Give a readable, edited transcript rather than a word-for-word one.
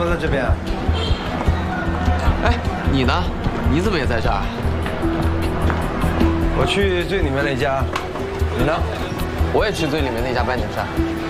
么在这边啊？ 哎，你呢？你怎么也在这儿？ 我去最里面那家，你呢？ 我也去最里面那家办点事儿。